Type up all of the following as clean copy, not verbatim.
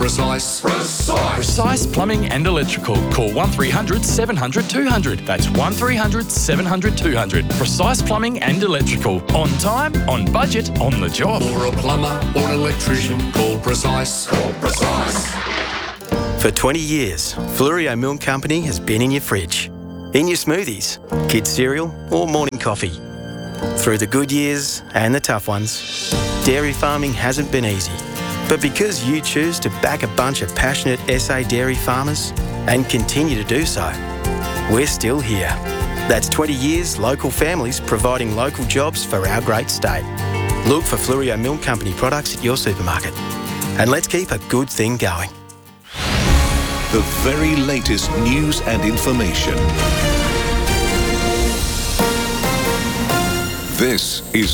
Precise. Precise Plumbing and Electrical. Call 1300 700 200. That's 1300 700 200. Precise Plumbing and Electrical. On time, on budget, on the job. For a plumber or an electrician, call Precise. Call Precise. For 20 years, Fluorio Milk Company has been in your fridge, in your smoothies, kids' cereal or morning coffee. Through the good years and the tough ones, dairy farming hasn't been easy. But because you choose to back a bunch of passionate SA dairy farmers and continue to do so, we're still here. That's 20 years local families providing local jobs for our great state. Look for Fluorio Milk Company products at your supermarket. And let's keep a good thing going. The very latest news and information. This is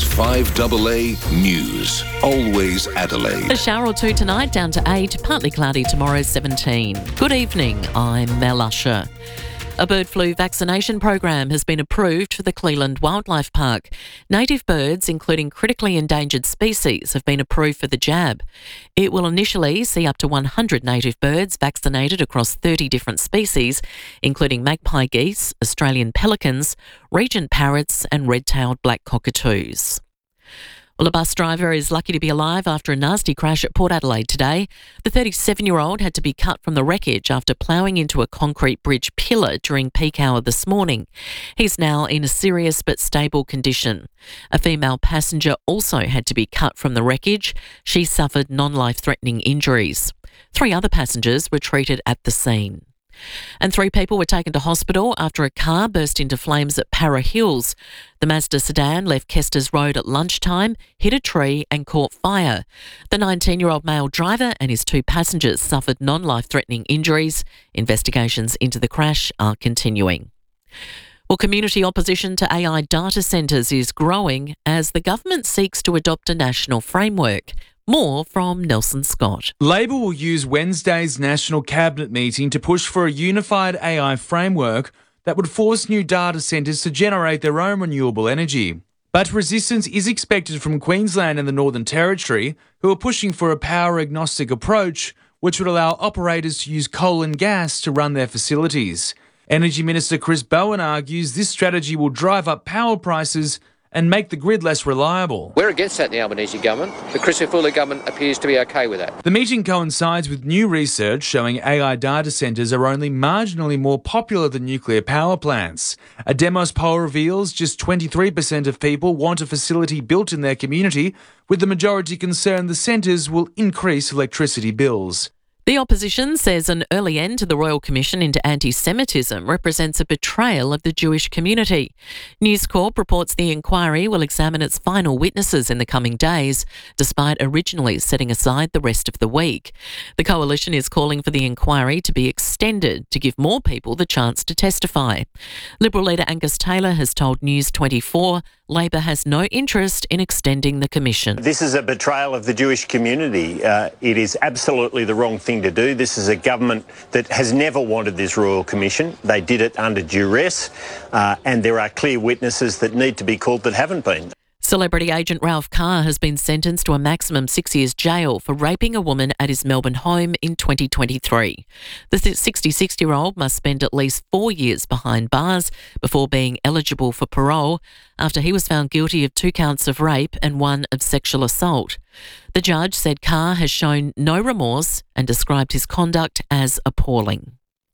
5AA News. Always Adelaide. A shower or two tonight, down to 8. Partly cloudy tomorrow, 17. Good evening, I'm Mel Usher. A bird flu vaccination program has been approved for the Cleland Wildlife Park. Native birds, including critically endangered species, have been approved for the jab. It will initially see up to 100 native birds vaccinated across 30 different species, including magpie geese, Australian pelicans, regent parrots and red-tailed black cockatoos. Well, a bus driver is lucky to be alive after a nasty crash at Port Adelaide today. The 37-year-old had to be cut from the wreckage after ploughing into a concrete bridge pillar during peak hour this morning. He's now in a serious but stable condition. A female passenger also had to be cut from the wreckage. She suffered non-life-threatening injuries. 3 other passengers were treated at the scene. And 3 people were taken to hospital after a car burst into flames at Para Hills. The Mazda sedan left Kester's Road at lunchtime, hit a tree and caught fire. The 19-year-old male driver and his 2 passengers suffered non-life-threatening injuries. Investigations into the crash are continuing. Well, community opposition to AI data centres is growing as the government seeks to adopt a national framework. More from Nelson Scott. Labor will use Wednesday's National Cabinet meeting to push for a unified AI framework that would force new data centres to generate their own renewable energy. But resistance is expected from Queensland and the Northern Territory, who are pushing for a power-agnostic approach, which would allow operators to use coal and gas to run their facilities. Energy Minister Chris Bowen argues this strategy will drive up power prices and make the grid less reliable. We're against that in the Albanese government. The Crisafulli government appears to be okay with that. The meeting coincides with new research showing AI data centres are only marginally more popular than nuclear power plants. A Demos poll reveals just 23% of people want a facility built in their community, with the majority concerned the centres will increase electricity bills. The opposition says an early end to the Royal Commission into anti-Semitism represents a betrayal of the Jewish community. News Corp reports the inquiry will examine its final witnesses in the coming days, despite originally setting aside the rest of the week. The coalition is calling for the inquiry to be extended to give more people the chance to testify. Liberal leader Angus Taylor has told News 24 Labor has no interest in extending the commission. This is a betrayal of the Jewish community. It is absolutely the wrong thing to do. This is a government that has never wanted this Royal Commission. They did it under duress, and there are clear witnesses that need to be called that haven't been. Celebrity agent Ralph Carr has been sentenced to a maximum 6 years jail for raping a woman at his Melbourne home in 2023. The 66-year-old must spend at least 4 years behind bars before being eligible for parole after he was found guilty of 2 counts of rape and 1 of sexual assault. The judge said Carr has shown no remorse and described his conduct as appalling.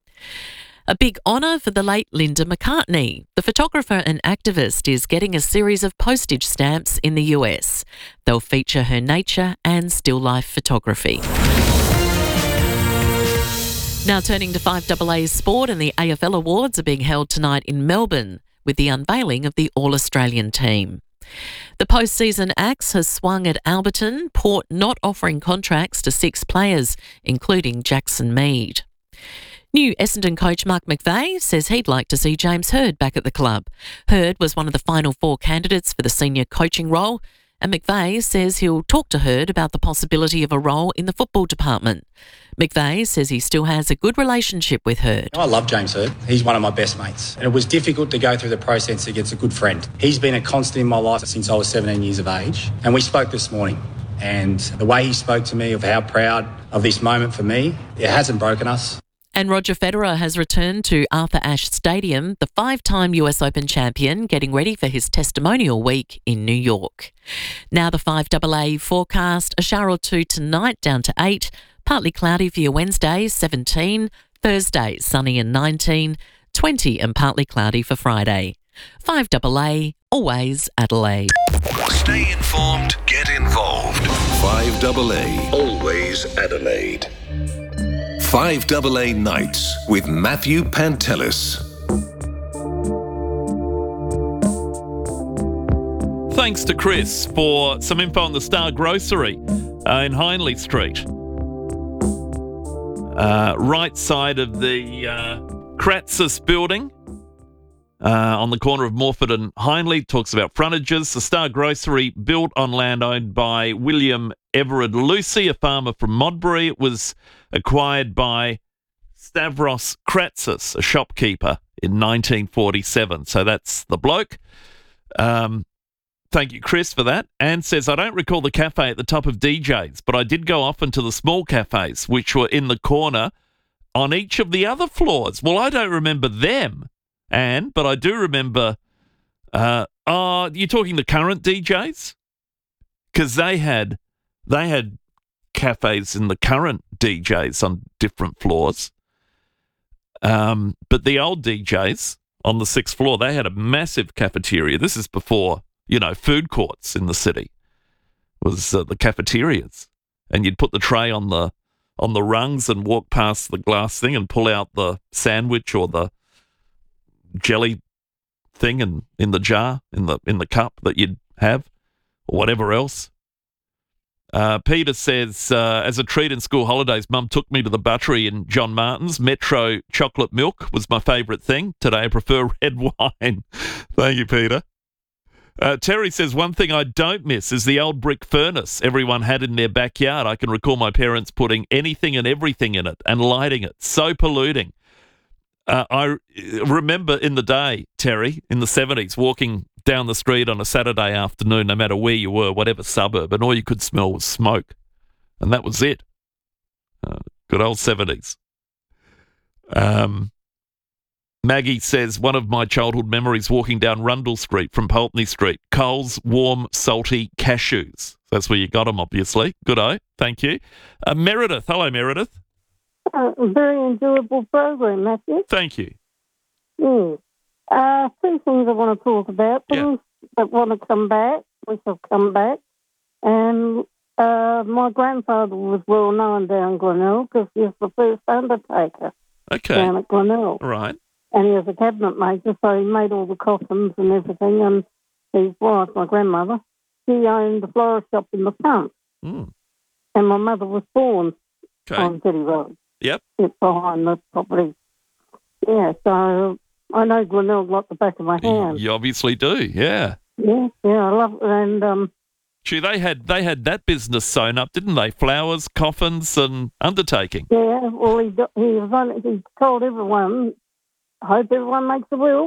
A big honour for the late Linda McCartney. The photographer and activist is getting a series of postage stamps in the US. They'll feature her nature and still life photography. Now turning to 5AA sport, and the AFL Awards are being held tonight in Melbourne with the unveiling of the All-Australian team. The post-season axe has swung at Alberton, Port not offering contracts to 6 players, including Jackson Mead. New Essendon coach Mark McVeigh says he'd like to see James Hird back at the club. Hird was one of the final 4 candidates for the senior coaching role, and McVeigh says he'll talk to Hird about the possibility of a role in the football department. McVeigh says he still has a good relationship with Hird. I love James Hird. He's one of my best mates. And it was difficult to go through the process against a good friend. He's been a constant in my life since I was 17 years of age. And we spoke this morning. And the way he spoke to me of how proud of this moment for me, it hasn't broken us. And Roger Federer has returned to Arthur Ashe Stadium, the 5-time US Open champion, getting ready for his testimonial week in New York. Now the 5AA forecast, a shower or two tonight down to 8, partly cloudy for your Wednesday, 17, Thursday sunny and 19, 20 and partly cloudy for Friday. 5AA, always Adelaide. Stay informed, get involved. 5AA, always Adelaide. 5AA Nights with Matthew Pantelis. Thanks to Chris for some info on the Star Grocery in Hindley Street. Right side of the Kratzis building. On the corner of Morford and Hindley, talks about frontages. The Star Grocery, built on land owned by William Everard Lucy, a farmer from Modbury. It was acquired by Stavros Kratzis, a shopkeeper, in 1947. So that's the bloke. Thank you, Chris, for that. Anne says, I don't recall the cafe at the top of DJ's, but I did go often to the small cafes, which were in the corner on each of the other floors. Well, I don't remember them, Anne, but I do remember, you're talking the current DJs? Because they had cafes in the current DJs on different floors. But the old DJs on the 6th floor, they had a massive cafeteria. This is before, food courts in the city. It was the cafeterias. And you'd put the tray on the rungs and walk past the glass thing and pull out the sandwich or the jelly thing in the jar, in the cup that you'd have, or whatever else. Peter says, as a treat in school holidays, Mum took me to the buttery in John Martin's. Metro chocolate milk was my favourite thing. Today I prefer red wine. Thank you, Peter. Terry says, one thing I don't miss is the old brick furnace everyone had in their backyard. I can recall my parents putting anything and everything in it and lighting it. So polluting. I remember in the day, Terry, in the 70s, walking down the street on a Saturday afternoon, no matter where you were, whatever suburb, and all you could smell was smoke. And that was it. Good old 70s. Maggie says, one of my childhood memories walking down Rundle Street from Pulteney Street. Coles warm, salty cashews. That's where you got them, obviously. Good-o. Thank you. Meredith. Hello, Meredith. Very enjoyable program, Matthew. Thank you. Two things I want to talk about. Things that want to come back, which have come back. And my grandfather was well known down Glenelg because he was the first undertaker down at Glenelg. Right. And he was a cabinet maker, so he made all the coffins and everything. And his wife, my grandmother, she owned the florist shop in the front. Mm. And my mother was born on Teddy Road. Yep. It's behind the property. Yeah, so I know Glenelg like the back of my hand. You obviously do, yeah. Yeah, I love it. And gee, they had that business sewn up, didn't they? Flowers, coffins, and undertaking. Yeah, well, he told everyone, I hope everyone makes a will.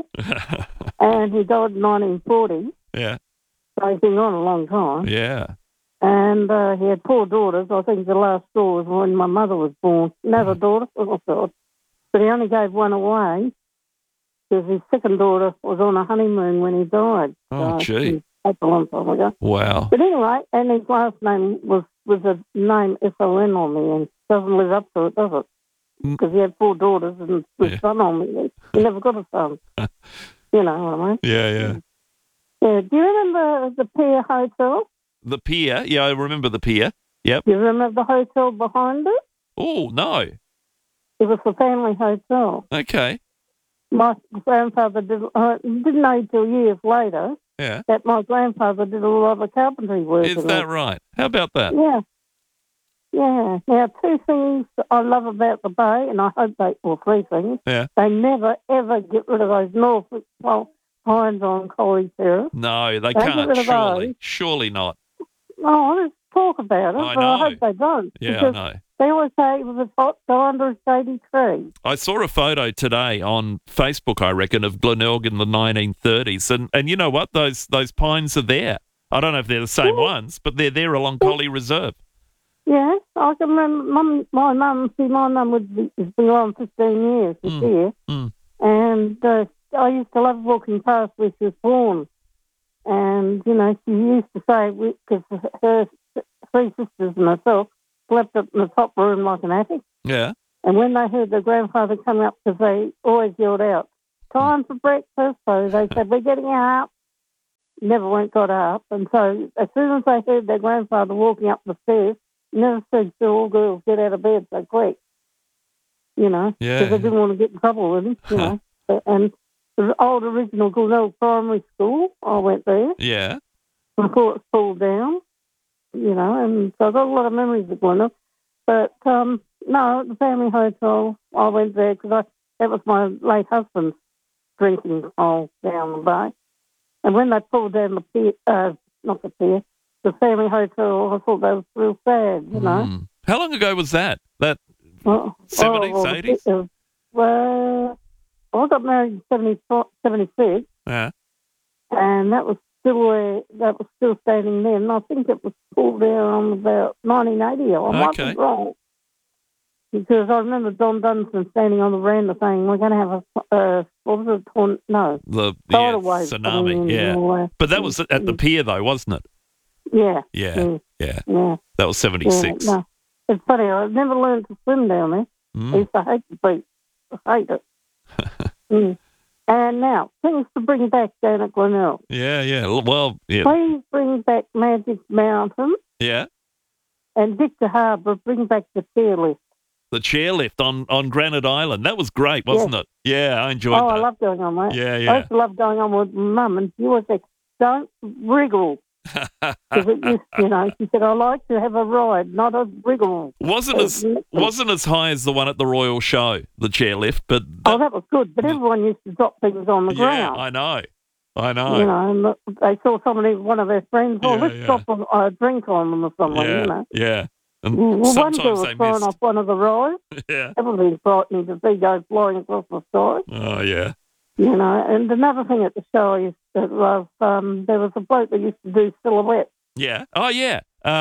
And he died in 1940. Yeah. So he's been on a long time. Yeah. And he had 4 daughters. I think the last daughter was when my mother was born. Another daughter, oh God. But he only gave one away because his second daughter was on a honeymoon when he died. Oh, gee. That's a long time ago. Wow. But anyway, and his last name was a name S-O-N on me, and doesn't live up to it, does it? Because he had 4 daughters and a son on me. He never got a son. You know what I mean? Yeah. Yeah. Do you remember the Pier Hotel? The Pier? Yeah, I remember the Pier. Yep. Do you remember the hotel behind it? Oh, no. It was the family hotel. Okay. My grandfather didn't know till years later that my grandfather did a lot of carpentry work. Is that right? How about that? Yeah. Yeah. Now, 2 things I love about the Bay, and I hope 3 things. Yeah. They never, ever get rid of those Norfolk pines on Collie Terrace. No, they Don't can't. get rid of those. Surely not. Oh, let's talk about it, but I hope they don't. Yeah, because I know. They always say it was hot, go under a shady tree. I saw a photo today on Facebook, I reckon, of Glenelg in the 1930s. And you know what? Those pines are there. I don't know if they're the same ones, but they're there along Collie Reserve. Yeah, I can remember my mum has been on 15 years this year. And I used to love walking past where she was born. And, you know, she used to say, because her three sisters and herself slept up in the top room like an attic. Yeah. And when they heard their grandfather coming up, because they always yelled out, time for breakfast, so they said, we're getting up. Never got up. And so as soon as they heard their grandfather walking up the stairs, never said to all girls, get out of bed so quick. You know, because they didn't want to get in trouble with him, you know. And the old original Glenelg Primary School, I went there. Yeah. Before it's pulled down, you know, and so I've got a lot of memories of Glenelg. But, no, the family hotel, I went there because that was my late husband's drinking hole down the bay. And when they pulled down the pier, not the pier, the family hotel, I thought that was real sad, you know. How long ago was that? That 70s, 80s? Well, I got married in 76. Yeah. And that was still standing then. And I think it was pulled down on about 1980. I might be wrong. Because I remember Don Dunstan standing on the veranda saying, we're going to have tidal wave tsunami, yeah. But that was at the pier, though, wasn't it? Yeah. Yeah. That was 76. Yeah, no. It's funny, I never learned to swim down there. I used to hate the beach. I hate it. And now, things to bring back down at Glenelg. Yeah. Well, yeah. Please bring back Magic Mountain. Yeah. And Victor Harbour, bring back the chairlift. The chairlift on Granite Island. That was great, wasn't it? Yeah, I enjoyed that. I love going on that. Yeah. I used to love going on with Mum, and she always said, don't wriggle. Because it used, you know, she said, I like to have a ride, not a wriggle. Wasn't as high as the one at the Royal Show, the chairlift, but that was good. But everyone used to drop things on the ground. Yeah, I know. You know, and they saw one of their friends. Let's drop a drink on them or something. Yeah, you know. Yeah. And one girl was thrown off one of the rides. Yeah. That would be frightening to see go flying across the sky. Oh yeah. You know, and another thing at the show I used to love, there was a bloke that used to do silhouettes. Yeah. Oh, yeah.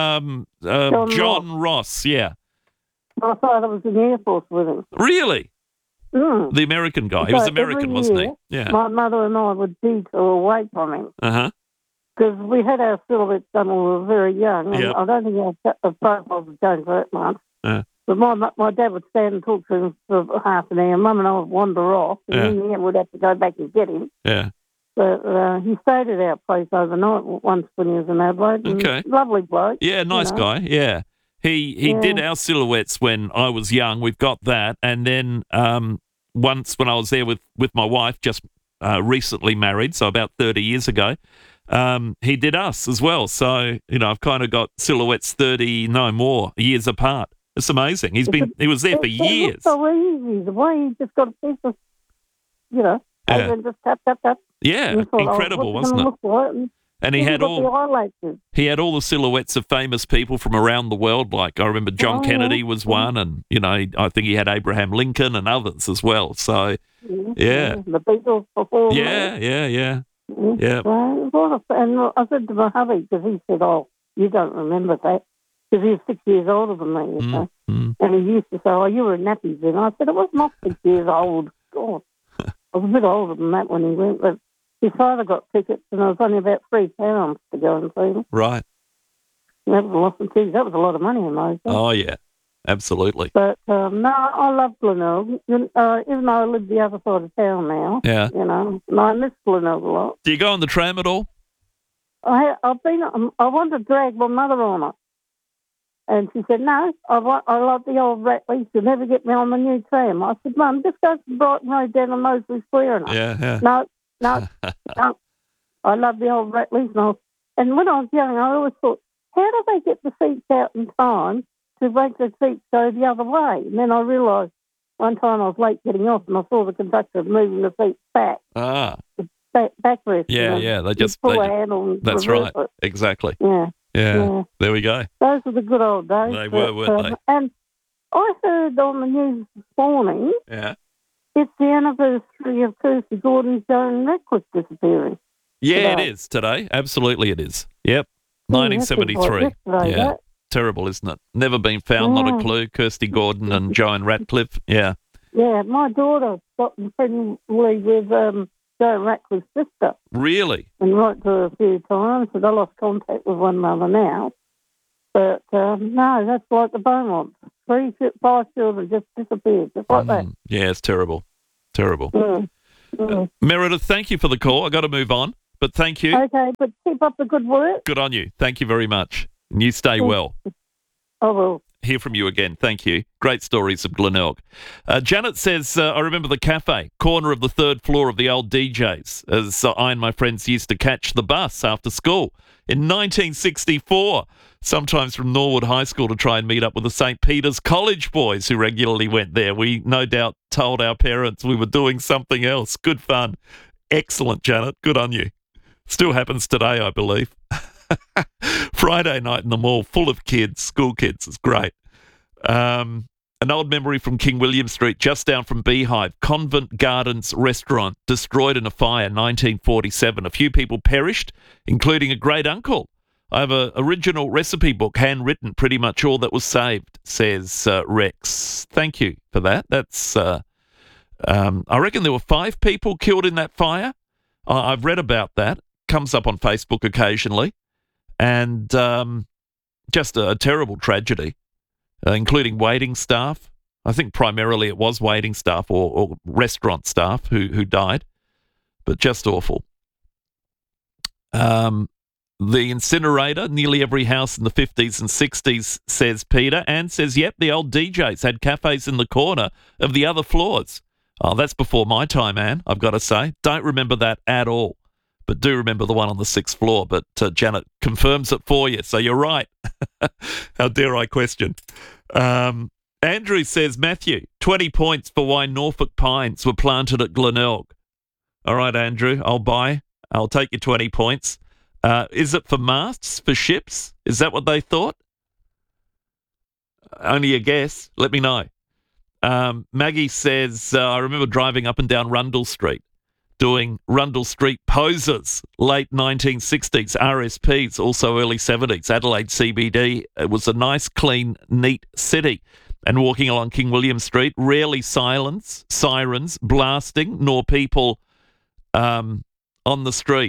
John Ross, yeah. My father was in the Air Force with him. Really? The American guy. He was American, wasn't he? Yeah. My mother and I would detour away from him. Uh-huh. Because we had our silhouettes done when we were very young, and I don't think our profiles had changed that much. But my dad would stand and talk to him for half an hour. Mum and I would wander off, and then we'd have to go back and get him. Yeah. But he stayed at our place overnight once when he was in Adelaide. Okay. Lovely bloke. Yeah, nice guy. Yeah. He did our silhouettes when I was young. We've got that. And then once when I was there with my wife, just recently married, so about 30 years ago, he did us as well. So, you know, I've kind of got silhouettes 30, no more, years apart. It's amazing. He was there for years. It's so easy. The way he just got a piece of, you know, and just tap. Yeah, incredible, wasn't it? And he had all the silhouettes of famous people from around the world. Like I remember John Kennedy was one, and you know, I think he had Abraham Lincoln and others as well. So yeah. The Beatles before. Yeah. Well, and I said to my hubby, because he said, "Oh, you don't remember that." Because he was 6 years older than me, you know. And he used to say, "Oh, you were in nappies then." I said, "It was not 6 years old. God, I was a bit older than that when he went." But his father got tickets, and it was only about £3 to go and see him. Right. That was a lot of money in those days. Oh yeah, absolutely. But no, I love Glenelg. Even though I live the other side of town now. Yeah. You know, and I miss Glenelg a lot. Do you go on the tram at all? I want to drag my mother on it. And she said, no, I like the old Ratley. She'll never get me on the new tram. I said, Mum, just go to Brighton Road down to Moseley Square. Yeah. No. I love the old Ratleys. And when I was young, I always thought, how do they get the seats out in time to make the seats go the other way? And then I realised one time I was late getting off and I saw the conductor moving the seats back. Backrest. Yeah. They just pull a handle and that's right. It. Exactly. Yeah. There we go. Those were the good old days. They were, weren't they? And I heard on the news this morning, it's the anniversary of Kirsty Gordon's Joan necklace disappearing. Yeah, today. it is today. Absolutely it is. Yep. Yeah, 1973. that's yesterday, Yeah. that. Terrible, isn't it? Never been found, not a Yeah. clue. Kirsty Gordon and Joan Ratcliffe. Yeah. Yeah, my daughter got friendly with Joan Ratcliffe's sister Really? and wrote to her a few times, but I lost contact with one another now. But no, that's like the Beaumont. 5 children just disappeared, just like that. Yeah, it's terrible. Terrible. Meredith, thank you for the call. I got to move on, but thank you. Okay, but keep up the good work. Good on you. Thank you very much. And you stay well. I will. Hear from you again. Thank you. Great stories of Glenelg. Janet says, I remember the cafe, corner of the 3rd floor of the old DJs, as I and my friends used to catch the bus after school in 1964, sometimes from Norwood High School to try and meet up with the St. Peter's College boys who regularly went there. We no doubt told our parents we were doing something else. Good fun. Excellent, Janet. Good on you. Still happens today, I believe. Friday night in the mall, full of kids, school kids. It's great. An old memory from King William Street, just down from Beehive. Convent Gardens restaurant destroyed in a fire, 1947. A few people perished, including a great uncle. I have an original recipe book, handwritten, pretty much all that was saved, says Rex. Thank you for that. That's, I reckon there were 5 people killed in that fire. I've read about that. Comes up on Facebook occasionally. And just a terrible tragedy, including waiting staff. I think primarily it was waiting staff or restaurant staff who died, but just awful. The incinerator, nearly every house in the 50s and 60s, says Peter, and says, yep, the old DJs had cafes in the corner of the other floors. Oh, that's before my time, Anne, I've got to say. Don't remember that at all. But do remember the one on the 6th floor. But Janet confirms it for you, so you're right. How dare I question? Andrew says, Matthew, 20 points for why Norfolk pines were planted at Glenelg. All right, Andrew, I'll take your 20 points. Is it for masts, for ships? Is that what they thought? Only a guess. Let me know. Maggie says, I remember driving up and down Rundle Street, doing Rundle Street poses, late 1960s, RSPs, also early 70s, Adelaide CBD. It was a nice, clean, neat city. And walking along King William Street, rarely sirens, blasting, nor people on the street,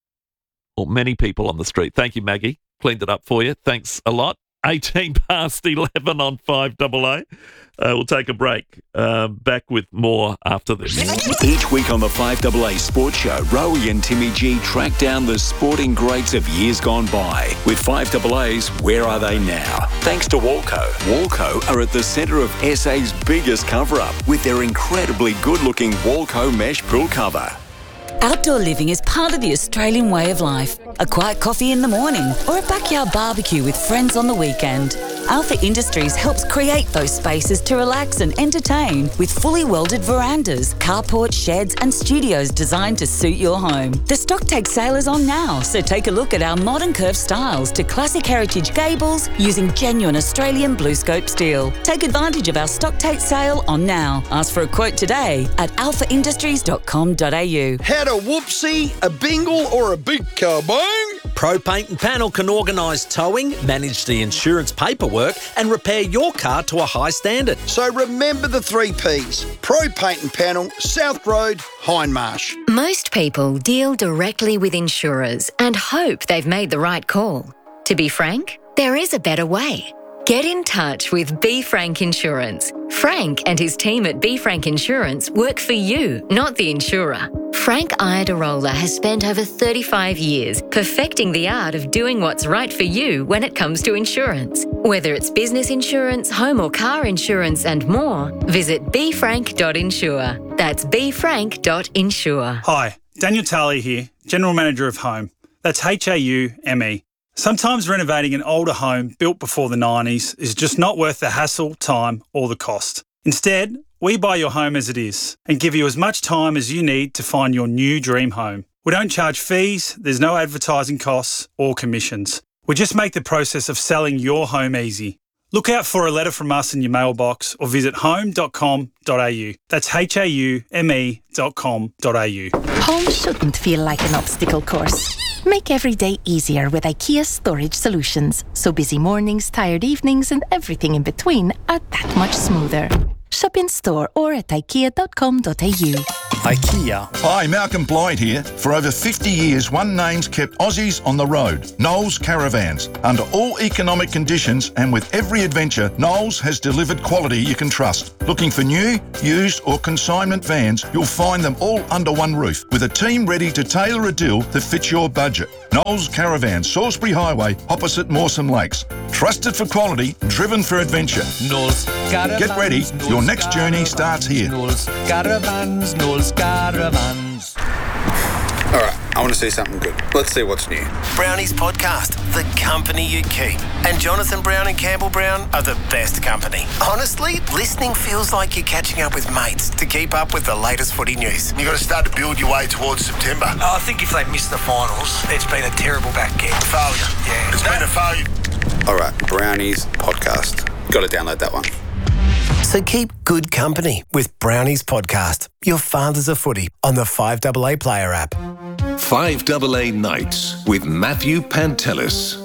or many people on the street. Thank you, Maggie. Cleaned it up for you. Thanks a lot. 18 past 11 on 5AA. We'll take a break. Back with more after this. Each week on the 5AA Sports Show, Rowie and Timmy G track down the sporting greats of years gone by with 5AA's Where Are They Now? Thanks to Walco. Walco are at the centre of SA's biggest cover-up with their incredibly good-looking Walco mesh pool cover. Outdoor living is part of the Australian way of life. A quiet coffee in the morning or a backyard barbecue with friends on the weekend. Alpha Industries helps create those spaces to relax and entertain with fully welded verandas, carport, sheds and studios designed to suit your home. The stock take sale is on now, so take a look at our modern curved styles to classic heritage gables using genuine Australian BlueScope steel. Take advantage of our stock take sale on now. Ask for a quote today at alphaindustries.com.au. Had a whoopsie, a bingle or a big kabang? Pro Paint and Panel can organise towing, manage the insurance paperwork and repair your car to a high standard. So remember the 3 Ps. Pro Paint and Panel, South Road, Hindmarsh. Most people deal directly with insurers and hope they've made the right call. To be frank, there is a better way. Get in touch with B. Frank Insurance. Frank and his team at B. Frank Insurance work for you, not the insurer. Frank Iadarola has spent over 35 years perfecting the art of doing what's right for you when it comes to insurance. Whether it's business insurance, home or car insurance and more, visit bfrank.insure. That's bfrank.insure. Hi, Daniel Talley here, General Manager of Home. That's HAUME. Sometimes renovating an older home built before the 90s is just not worth the hassle, time or the cost. Instead, we buy your home as it is and give you as much time as you need to find your new dream home. We don't charge fees, there's no advertising costs or commissions. We just make the process of selling your home easy. Look out for a letter from us in your mailbox or visit home.com.au. That's haume.com.au. Home shouldn't feel like an obstacle course. Make every day easier with IKEA Storage Solutions. So busy mornings, tired evenings and everything in between are that much smoother. Shop in store or at ikea.com.au. IKEA. Hi, Malcolm Blyde here. For over 50 years, one name's kept Aussies on the road. Knowles Caravans. Under all economic conditions and with every adventure, Knowles has delivered quality you can trust. Looking for new, used or consignment vans, you'll find them all under one roof with a team ready to tailor a deal that fits your budget. Knowles Caravans, Salisbury Highway, opposite Mawson Lakes. Trusted for quality, driven for adventure. Knowles Caravans. Get ready, your next journey starts here. Knowles Caravans, Knowles Caravans. All right, I want to see something good. Let's see what's new. Brownies Podcast, the company you keep. And Jonathan Brown and Campbell Brown are the best company. Honestly, listening feels like you're catching up with mates to keep up with the latest footy news. You've got to start to build your way towards September. I think if they miss the finals, it's been a terrible back end. Failure. Yeah. It's been a failure. All right, Brownies Podcast. Got to download that one. So keep good company with Brownies Podcast, your fathers of footy, on the 5AA Player app. 5AA Nights with Matthew Pantelis.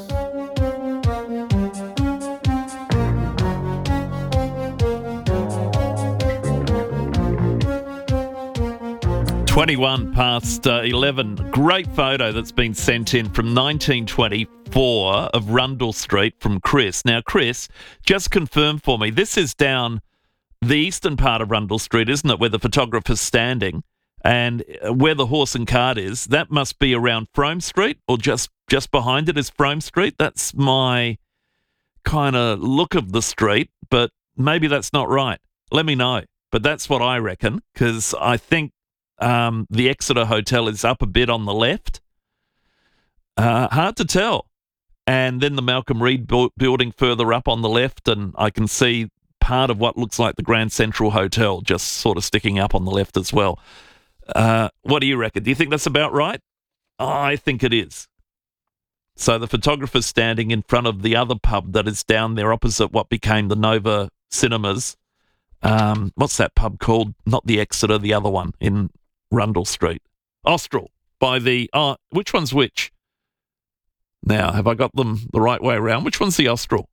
Twenty-one past 11. Great photo that's been sent in from 1924 of Rundle Street from Chris. Now, Chris, just confirm for me, this is down the eastern part of Rundle Street, isn't it, where the photographer's standing? And where the horse and cart is, that must be around Frome Street, or just behind it is Frome Street. That's my kind of look of the street, but maybe that's not right. Let me know. But that's what I reckon, because I think the Exeter Hotel is up a bit on the left. Hard to tell. And then the Malcolm Reid building further up on the left, and I can see part of what looks like the Grand Central Hotel just sort of sticking up on the left as well. What do you reckon? Do you think that's about right? I think it is. So the photographer's standing in front of the other pub that is down there opposite what became the Nova Cinemas. What's that pub called? Not the Exeter, the other one in Rundle Street. Austral. By the... which one's which? Now, have I got them the right way around? Which one's the Austral?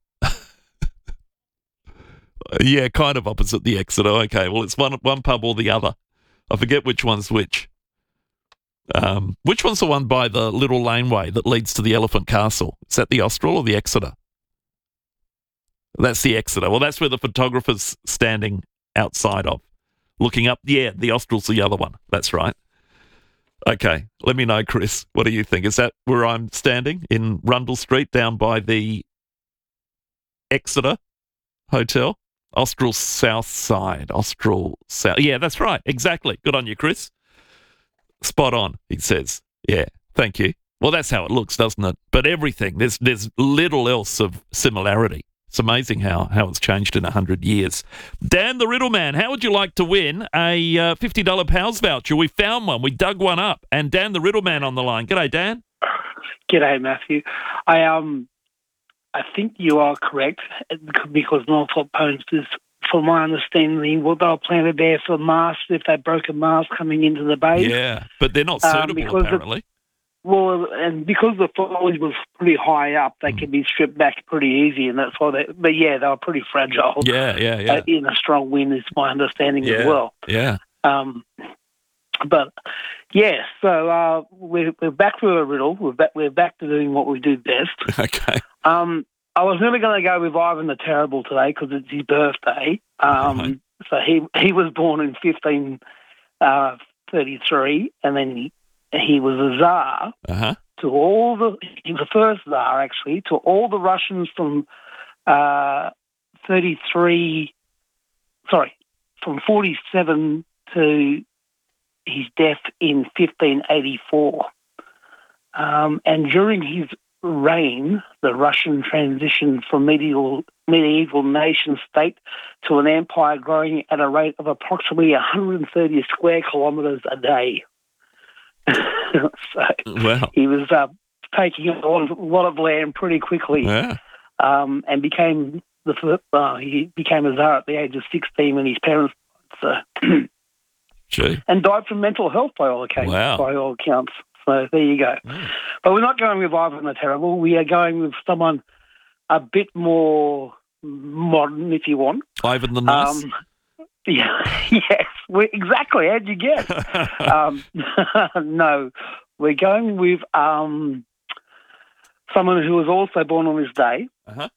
Yeah, kind of opposite the Exeter. Okay, well, it's one pub or the other. I forget which one's which. Which one's the one by the little laneway that leads to the Elephant Castle? Is that the Austral or the Exeter? That's the Exeter. Well, that's where the photographer's standing outside of, looking up. Yeah, the Austral's the other one. That's right. Okay, let me know, Chris. What do you think? Is that where I'm standing in Rundle Street down by the Exeter Hotel? Austral South Side. Austral South. Yeah, that's right. Exactly. Good on you, Chris. Spot on, he says. Yeah, thank you. Well, that's how it looks, doesn't it? But everything, there's little else of similarity. It's amazing how it's changed in 100 years. Dan the Riddle Man, how would you like to win a $50 Pals voucher? We found one. We dug one up. And Dan the Riddle Man on the line. G'day, Dan. G'day, Matthew. I think you are correct because Norfolk Post is, from my understanding, well, they were planted there for masts if they broke a mast coming into the bay. Yeah, but they're not suitable, apparently. And because the foliage was pretty high up, they can be stripped back pretty easy, and that's why they were pretty fragile. Yeah. In a strong wind is my understanding as well. Yeah. But yeah, so we're back to a riddle. We're back to doing what we do best. Okay. I was really going to go with Ivan the Terrible today because it's his birthday. Right. So he was born in 1533, and then he was a czar to all the. He was the first czar actually to all the Russians from 47 to his death in 1584. And during his reign, the Russian transitioned from medieval nation state to an empire growing at a rate of approximately 130 square kilometres a day. Wow. He was taking a lot of land pretty quickly, and became he became a czar at the age of 16 when his parents died. So, and died from mental health by all accounts. Wow. By all accounts. So there you go. But we're not going with Ivan the Terrible. We are going with someone a bit more modern, if you want. Ivan the Nice? Yes, exactly. How'd you guess? No, we're going with someone who was also born on this day.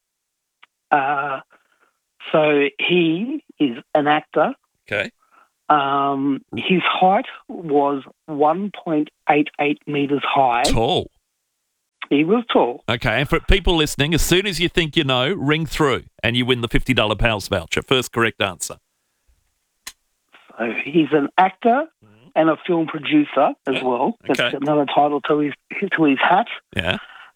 So he is an actor. Okay. His height was 1.88 metres high. Tall. He was tall. Okay, and for people listening, as soon as you think you know, ring through and you win the $50 Pals voucher. First correct answer. So he's an actor and a film producer as well. That's another title to his hat. Yeah.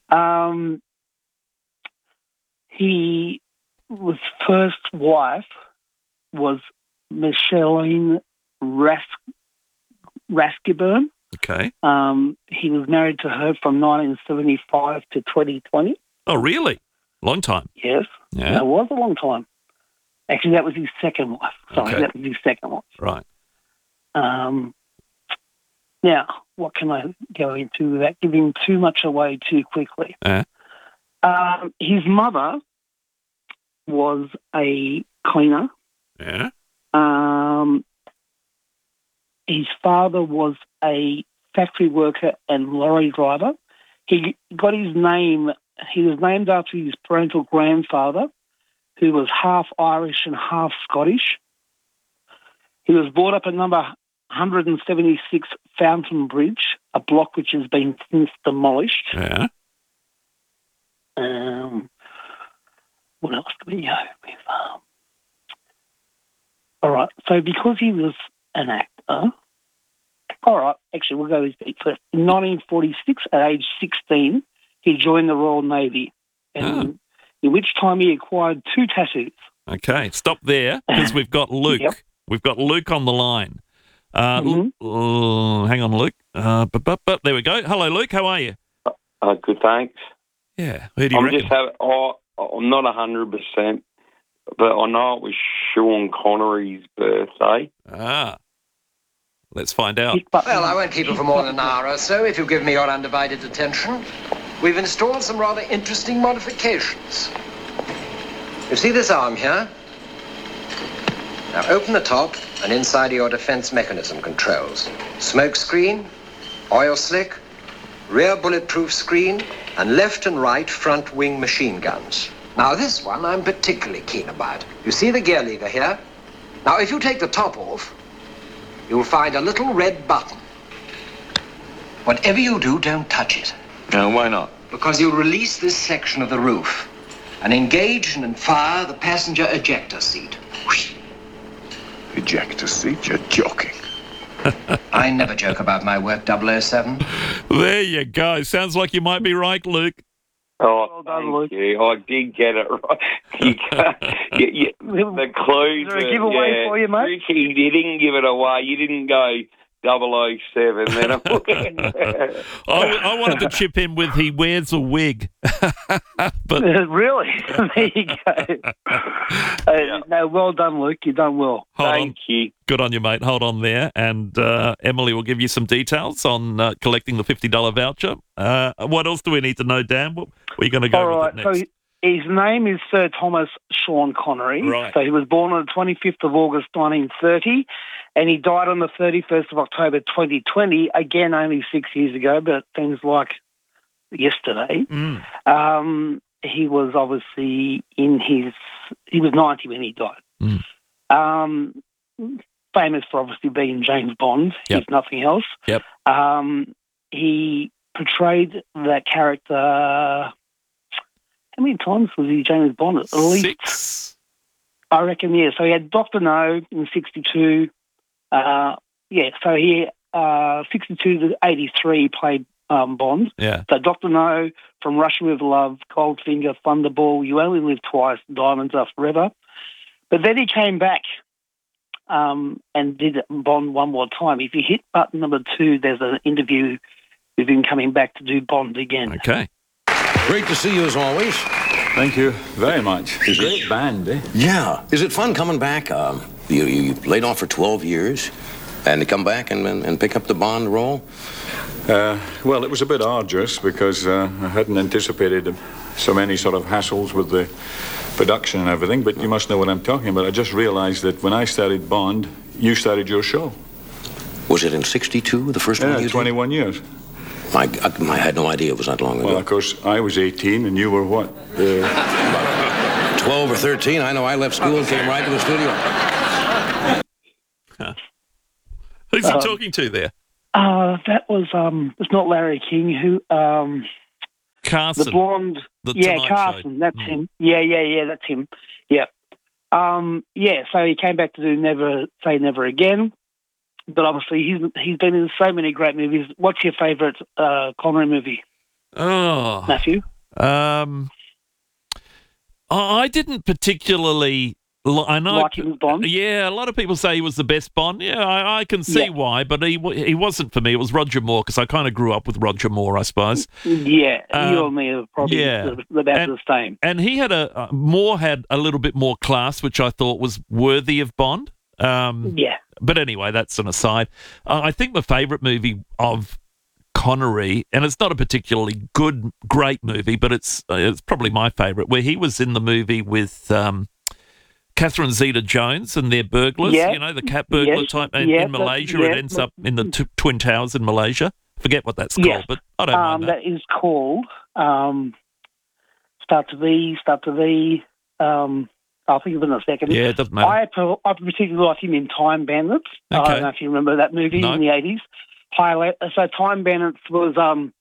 His first wife was Micheline Raskiburn. Okay. He was married to her from 1975 to 2020. Oh, really? Long time. Yes. Yeah. It was a long time. Actually, that was his second wife. Sorry, Okay. that was his second wife. Right. Now, what can I go into without giving too much away too quickly? His mother was a cleaner. Yeah. His father was a factory worker and lorry driver. He got his name, he was named after his parental grandfather, who was half Irish and half Scottish. He was brought up at number 176 Fountain Bridge, a block which has been since demolished. Yeah. What else do we go with? All right, so because he was an actor, all right, actually, we'll go with it first. In 1946, at age 16, he joined the Royal Navy, and in which time he acquired 2 tattoos. Okay, stop there because we've got Luke. Yep. We've got Luke on the line. Hang on, Luke. There we go. Hello, Luke. How are you? Good, thanks. Yeah. Who do you reckon? I'm not 100%, but I know it was Sean Connery's birthday. Let's find out. Well, I won't keep you for more than an hour or so if you give me your undivided attention. We've installed some rather interesting modifications. You see this arm here? Now open the top and inside are your defense mechanism controls. Smoke screen, oil slick, rear bulletproof screen, and left and right front wing machine guns. Now this one I'm particularly keen about. You see the gear lever here? Now if you take the top off, you'll find a little red button. Whatever you do, don't touch it. No, why not? Because you'll release this section of the roof and engage and fire the passenger ejector seat. Whoosh. Ejector seat? You're joking. I never joke about my work, 007. There you go. Sounds like you might be right, Luke. Oh, thank you. I did get it right. The clues. Is there a giveaway for you, mate? Ricky, you didn't give it away. You didn't go 007. Then I wanted to chip in with he wears a wig. But really? There you go. No, well done, Luke. You've done well. Thank you. Good on you, mate. Hold on there. And Emily will give you some details on collecting the $50 voucher. What else do we need to know, Dan? What are you going to go with next? So his name is Sir Thomas Sean Connery. Right. So he was born on the 25th of August 1930, and he died on the 31st of October 2020, again only 6 years ago, but things like yesterday. He was obviously he was 90 when he died. Famous for obviously being James Bond, if nothing else. Yep. He portrayed that character. How many times was he James Bond? At least 6. I reckon, yeah. So he had Dr. No in 62. So he 62 to 83 played Bond. Yeah. So Dr. No, From Russia with Love, Goldfinger, Thunderball, You Only Live Twice, Diamonds Are Forever. But then he came back and did Bond one more time. If you hit button number 2, there's an interview with him coming back to do Bond again. Okay. Great to see you as always. Thank you very much. It's a great band, eh? Yeah. Is it fun coming back? You laid off for 12 years, and to come back and pick up the Bond role? Well, it was a bit arduous because I hadn't anticipated so many sort of hassles with the production and everything, but you must know what I'm talking about. I just realized that when I started Bond, you started your show. Was it in 62, the first one you did? 21 years. I had no idea it was that long ago. Well, of course, I was 18 and you were what? 12 or 13. I know I left school and came right to the studio. Who's he talking to there? That was, it's not Larry King, who, Carson. the blonde. Carson, that's him. Yeah, that's him. Yeah. So he came back to do Never Say Never Again. But obviously, he's been in so many great movies. What's your favourite Connery movie? Oh, Matthew? I didn't particularly. I know. Like him as Bond? Yeah, a lot of people say he was the best Bond. Yeah, I can see why, but he wasn't for me. It was Roger Moore because I kind of grew up with Roger Moore, I suppose. Yeah, you and me are probably about the same. And he had Moore had a little bit more class, which I thought was worthy of Bond. But anyway, that's an aside. I think my favourite movie of Connery, and it's not a particularly great movie, but it's probably my favourite, where he was in the movie with Catherine Zeta-Jones and their burglars, the cat burglar type in Malaysia. It ends up in the Twin Towers in Malaysia. Forget what that's called, but I don't mind that. That is called Start to V. I'll think of it in a second. Yeah, it doesn't matter. I particularly like him in Time Bandits. Okay. I don't know if you remember that movie in the 80s. So Time Bandits was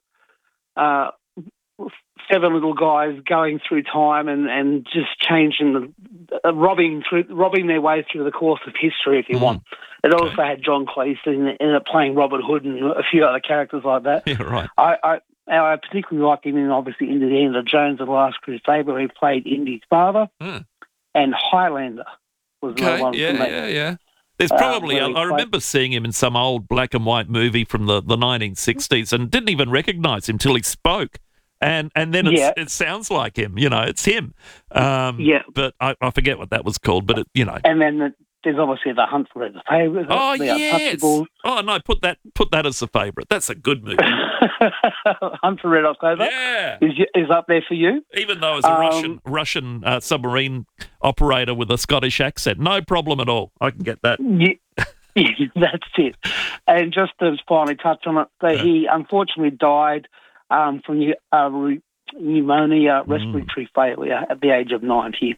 7 little guys going through time and just changing, robbing their way through the course of history, if you want. It also had John Cleese in it playing Robert Hood and a few other characters like that. Yeah, right. I particularly like him in, obviously, Indiana Jones and the Last Crusade, where he played Indy's father. And Highlander was another one for me. Yeah. There's probably, I remember seeing him in some old black and white movie from the 1960s and didn't even recognise him till he spoke. And then it sounds like him, it's him. But I forget what that was called, but And then there's obviously The Hunt for Red October. Oh, yes. Oh, no, put that as a favourite. That's a good movie. Hunt for Red October? Yeah. Is up there for you? Even though it's a Russian submarine operator with a Scottish accent. No problem at all. I can get that. Yeah, that's it. And just to finally touch on it, he unfortunately died from pneumonia, respiratory failure at the age of 90.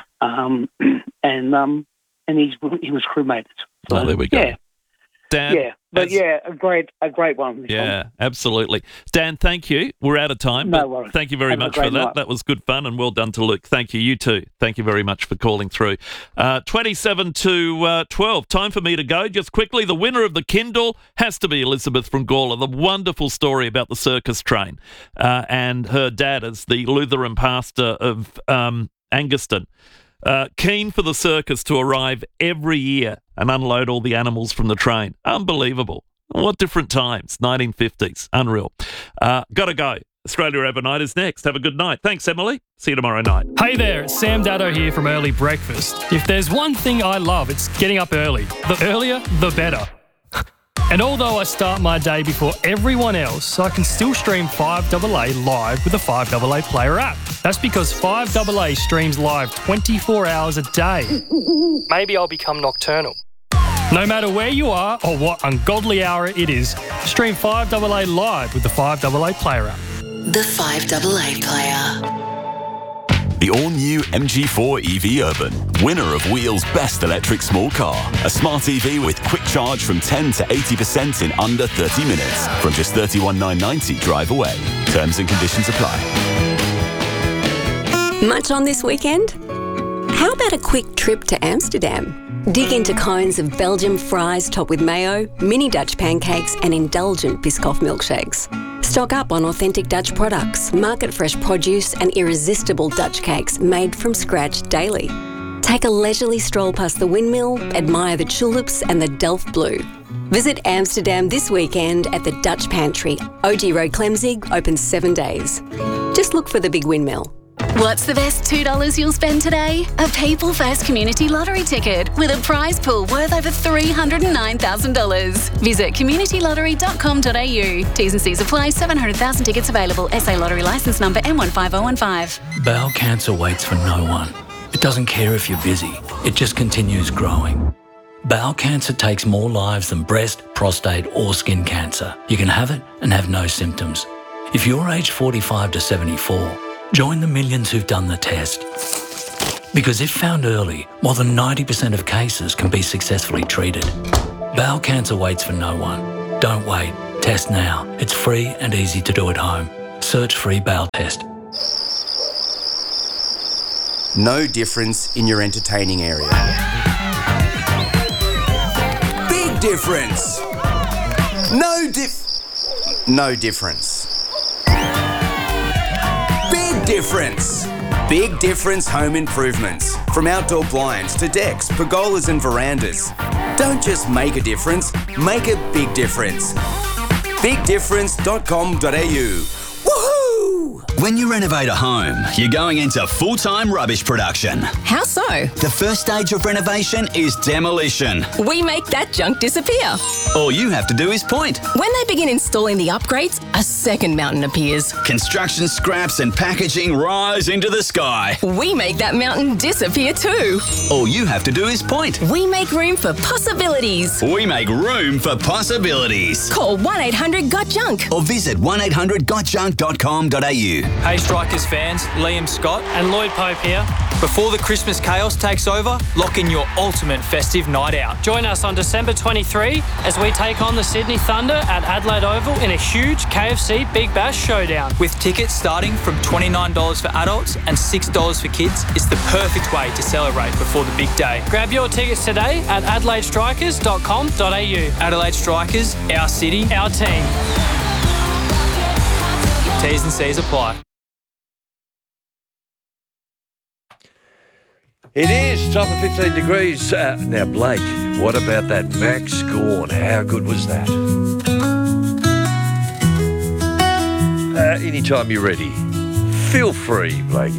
And he was cremated. So, there we go. Yeah. Dan, a great one. Absolutely. Dan, thank you. We're out of time. No worries. Thank you very much for that. Night. That was good fun, and well done to Luke. Thank you. You too. Thank you very much for calling through. 27 to 12. Time for me to go. Just quickly, the winner of the Kindle has to be Elizabeth from Gawler. The wonderful story about the circus train and her dad as the Lutheran pastor of Angaston. Keen for the circus to arrive every year and unload all the animals from the train. Unbelievable. What different times. 1950s. Unreal. Gotta go. Australia Overnight is next. Have a good night. Thanks, Emily. See you tomorrow night. Hey there, it's Sam Daddo here from Early Breakfast. If there's one thing I love, it's getting up early. The earlier, the better. And although I start my day before everyone else, I can still stream 5AA live with the 5AA Player app. That's because 5AA streams live 24 hours a day. Maybe I'll become nocturnal. No matter where you are or what ungodly hour it is, stream 5AA live with the 5AA Player app. The 5AA Player. The all-new MG4 EV Urban, winner of Wheel's Best Electric Small Car. A smart EV with quick charge from 10 to 80% in under 30 minutes. From just $31,990 drive away. Terms and conditions apply. Much on this weekend? How about a quick trip to Amsterdam? Dig into cones of Belgian fries topped with mayo, mini Dutch pancakes and indulgent Biscoff milkshakes. Stock up on authentic Dutch products, market-fresh produce and irresistible Dutch cakes made from scratch daily. Take a leisurely stroll past the windmill, admire the tulips and the Delft Blue. Visit Amsterdam this weekend at the Dutch Pantry. OG Road Klemzig, open 7 days. Just look for the big windmill. What's the best $2 you'll spend today? A People First Community Lottery ticket with a prize pool worth over $309,000. Visit communitylottery.com.au. T's and C's apply. 700,000 tickets available. SA Lottery licence number M15015. Bowel cancer waits for no one. It doesn't care if you're busy. It just continues growing. Bowel cancer takes more lives than breast, prostate or skin cancer. You can have it and have no symptoms. If you're aged 45 to 74, join the millions who've done the test. Because if found early, more than 90% of cases can be successfully treated. Bowel cancer waits for no one. Don't wait. Test now. It's free and easy to do at home. Search free bowel test. No difference in your entertaining area. Big difference. No difference. Big difference. Big difference home improvements. From outdoor blinds to decks, pergolas and verandas. Don't just make a difference, make a big difference. BigDifference.com.au. When you renovate a home, you're going into full-time rubbish production. How so? The first stage of renovation is demolition. We make that junk disappear. All you have to do is point. When they begin installing the upgrades, a second mountain appears. Construction scraps and packaging rise into the sky. We make that mountain disappear too. All you have to do is point. We make room for possibilities. We make room for possibilities. Call 1-800-GOT-JUNK or visit 1800gotjunk.com.au. Hey Strikers fans, Liam Scott and Lloyd Pope here. Before the Christmas chaos takes over, lock in your ultimate festive night out. Join us on December 23 as we take on the Sydney Thunder at Adelaide Oval in a huge KFC Big Bash showdown. With tickets starting from $29 for adults and $6 for kids, it's the perfect way to celebrate before the big day. Grab your tickets today at adelaidestrikers.com.au. Adelaide Strikers, our city, our team. T's and C's apply. It is top of 15 degrees. Now, Blake, what about that Max Gawn? How good was that? Anytime you're ready, feel free, Blake.